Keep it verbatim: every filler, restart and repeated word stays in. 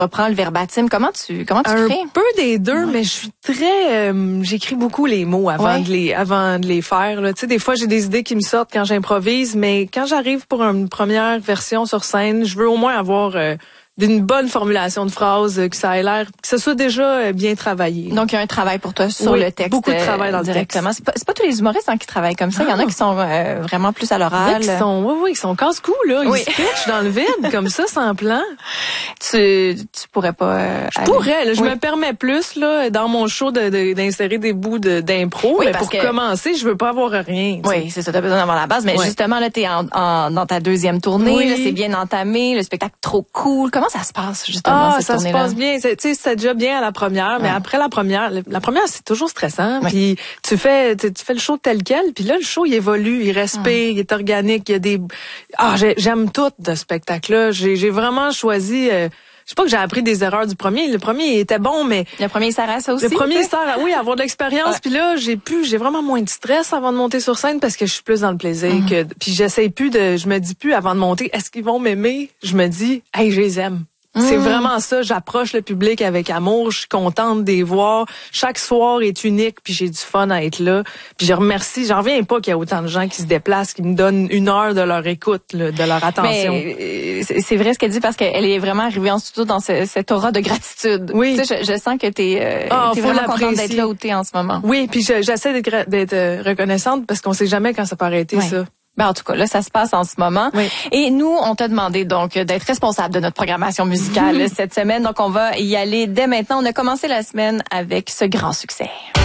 reprends le verbatim. Comment tu comment tu Un crées? Un peu des deux, ouais. Mais je suis très... Euh, j'écris beaucoup les mots avant, ouais. de les, avant de les faire. Tu sais, des fois, j'ai des idées qui me sortent quand j'improvise, mais quand j'arrive pour une première version sur scène, je veux au moins avoir... Euh, d'une bonne formulation de phrase, que ça ait l'air, que ce soit déjà bien travaillé. Donc, il y a un travail pour toi sur oui, le texte. Beaucoup de travail dans le directement. texte. C'est pas, c'est pas tous les humoristes hein, qui travaillent comme ça. Il y en a qui sont euh, vraiment plus à l'oral. Qui sont, oui, oui, qui sont casse-cou, là. Ils oui. se pitchent dans le vide, comme ça, sans plan. Tu, tu pourrais pas, euh, Je pourrais, là. Je oui. me permets plus, là, dans mon show, de, de, d'insérer des bouts de, d'impro. Oui, mais pour que... commencer, je veux pas avoir rien. Oui, c'est ça. T'as besoin d'avoir la base. Mais oui. justement, là, t'es en, en, dans ta deuxième tournée. Oui. Là, c'est bien entamé. Le spectacle trop cool. Comment ça se passe, justement? Ah, ça se passe bien. Tu sais, c'était déjà bien à la première, mais ouais. après la première, la première c'est toujours stressant. Ouais. Puis tu fais, tu, tu fais le show tel quel, puis là le show il évolue, il respire, ouais. il est organique, il y a des. Ah, j'aime tout de ce spectacle-là. J'ai, j'ai vraiment choisi. Euh, Je sais pas que j'ai appris des erreurs du premier. Le premier il était bon, mais le premier il sert à ça aussi. Le premier il sert à, oui, à avoir de l'expérience. Ouais. Puis là, j'ai plus, j'ai vraiment moins de stress avant de monter sur scène parce que je suis plus dans le plaisir. Mm-hmm. Que, puis j'essaie plus de, je me dis plus avant de monter, est-ce qu'ils vont m'aimer? Je me dis, hey, je les aime. Mmh. C'est vraiment ça, j'approche le public avec amour, je suis contente de les voir. Chaque soir est unique, puis j'ai du fun à être là. Puis je remercie, j'en reviens pas qu'il y a autant de gens qui se déplacent, qui me donnent une heure de leur écoute, là, de leur attention. Mais c'est vrai ce qu'elle dit parce qu'elle est vraiment arrivée en studio dans ce, cette aura de gratitude. Oui. Tu sais, je, je sens que t'es, euh, oh, t'es vraiment contente d'être là où t'es en ce moment. Oui, puis je, j'essaie d'être, d'être reconnaissante parce qu'on sait jamais quand ça peut arrêter, ouais. ça. Ben en tout cas, là, ça se passe en ce moment. Oui. Et nous, on t'a demandé donc d'être responsable de notre programmation musicale cette semaine. Donc, on va y aller dès maintenant. On a commencé la semaine avec ce grand succès.